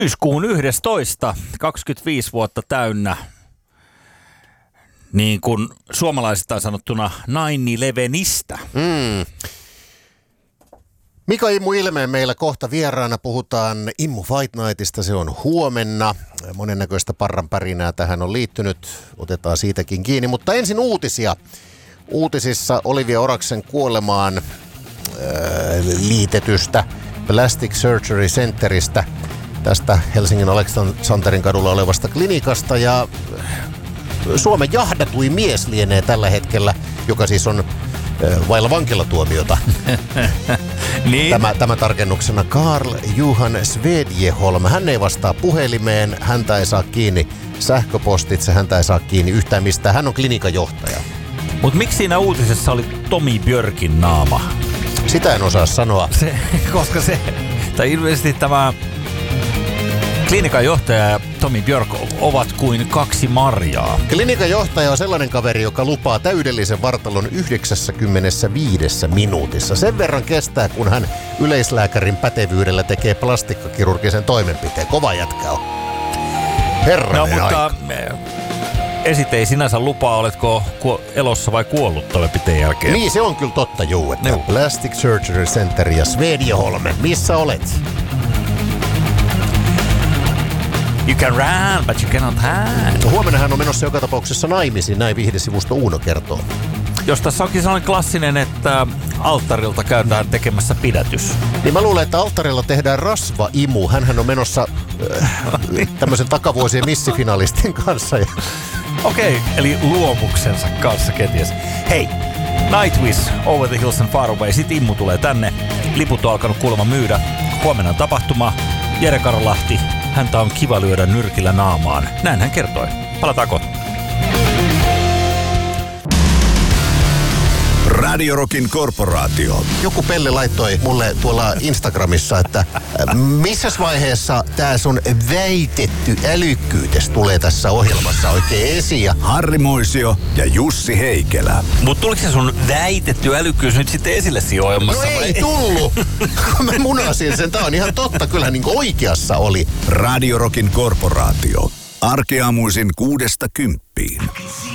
Syyskuun 11, 25 vuotta täynnä, niin kuin suomalaisittain sanottuna 9/11. Mika Immu Ilmeen meillä kohta vieraana. Puhutaan Immu Fight Nightista, se on huomenna. Monennäköistä parranpärinää tähän on liittynyt, otetaan siitäkin kiinni. Mutta ensin uutisia. Uutisissa Olivia Oraksen kuolemaan liitetystä Plastic Surgery Centeristä, tästä Helsingin Aleksanterin kadulla olevasta klinikasta. Ja Suomen jahdatuin mies lienee tällä hetkellä, joka siis on vailla vankilatuomiota. Niin. Tämä tarkennuksena Carl Johan Svedjeholm. Hän ei vastaa puhelimeen, häntä ei saa kiinni sähköpostitse, häntä ei saa kiinni yhtään mistään. Hän on klinikan johtaja. Mutta miksi siinä uutisessa oli Tomi Björkin naama? Sitä en osaa sanoa. Tai ilmeisesti tämä klinikan johtaja ja Tomi Björk ovat kuin kaksi marjaa. Klinikan johtaja on sellainen kaveri, joka lupaa täydellisen vartalon 95 minuutissa. Sen verran kestää, kun hän yleislääkärin pätevyydellä tekee plastikkakirurgisen toimenpiteen. Kova jätkä on. Herranen aika. Esite ei sinänsä lupaa, oletko elossa vai kuollut toimenpiteen jälkeen. Niin, se on kyllä totta, juu, että Plastic Surgery Center ja Svedjeholm, missä olet? You can run, but you cannot hide. Huomenna hän on menossa joka tapauksessa naimisiin, näin viihdesivusto Uuno kertoo. Jos tässä onkin sellainen klassinen, että alttarilta käydään tekemässä pidätys. Niin mä luulen, että alttarilla tehdään rasvaimu. Hänhän on menossa tämmöisen takavuosien missifinalistin kanssa. Okei, eli luomuksensa kanssa kenties. Hei, Nightwish, Over the Hills and Far Away. Sitten Immu tulee tänne. Liput on alkanut kuulemma myydä. Huomenna on tapahtuma. Jere Karolahti, häntä on kiva lyödä nyrkillä naamaan. Näin hän kertoi. Palataan kohta. Radio Rockin korporaatio. Joku Pelle laittoi mulle tuolla Instagramissa, että missäs vaiheessa tää sun väitetty älykkyytes tulee tässä ohjelmassa oikein esiin. Harri Moisio ja Jussi Heikelä. Mut tuliko se sun väitetty älykkyys nyt sitten esille siinä ohjelmassa? No ei tullut. Mä munasin sen. Tää on ihan totta. Kyllä niin kuin oikeassa oli. Radio Rockin korporaatio. Arkeaamuisin 6–10.